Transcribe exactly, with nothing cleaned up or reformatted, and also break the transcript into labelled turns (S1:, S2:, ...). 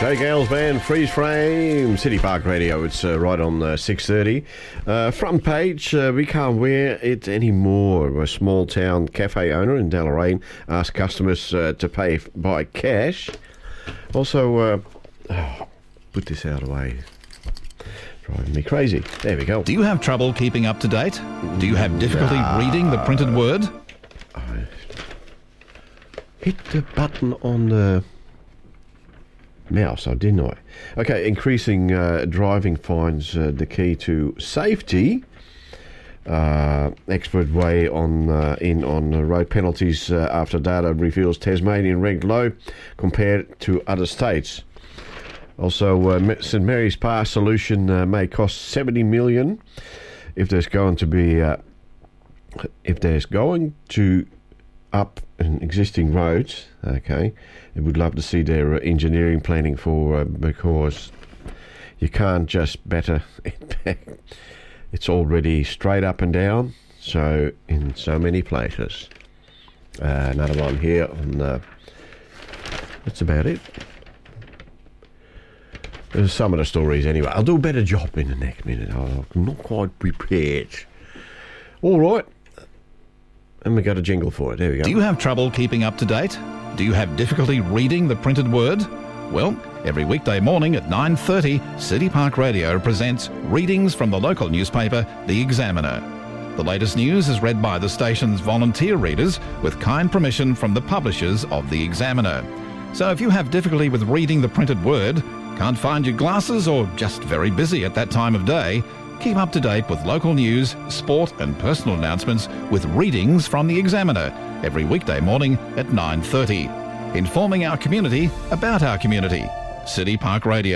S1: Jay Gales Band, Freeze Frame, City Park Radio. It's uh, right on uh, six thirty. Uh, front page, uh, we can't wear it anymore. A small town cafe owner in Deloraine asked customers uh, to pay by cash. Also, uh, oh, put this out of the way. Driving me crazy. There we go.
S2: Do you have trouble keeping up to date? Do you have difficulty nah. reading the printed word?
S1: I hit the button on the mouse, oh, didn't I? Okay, increasing uh, driving fines uh, the key to safety. Uh, expert weigh on uh, in on uh, road penalties uh, after data reveals Tasmanian ranked low compared to other states. Also, uh, St Mary's Pass solution uh, may cost seventy million. If there's going to be uh, if there's going to up in existing roads, okay, I would love to see their uh, engineering planning for uh, because you can't just better it back. It's already straight up and down, so in so many places. Uh, another one here on uh, that's about it. There's some of the stories anyway. I'll do a better job in the next minute. I'm not quite prepared. All right. And we got a jingle for it. There we go.
S2: Do you have trouble keeping up to date? Do you have difficulty reading the printed word? Well, every weekday morning at nine thirty, City Park Radio presents readings from the local newspaper, The Examiner. The latest news is read by the station's volunteer readers with kind permission from the publishers of The Examiner. So if you have difficulty with reading the printed word, can't find your glasses, or just very busy at that time of day, keep up to date with local news, sport and personal announcements with readings from The Examiner every weekday morning at nine thirty. Informing our community about our community. City Park Radio.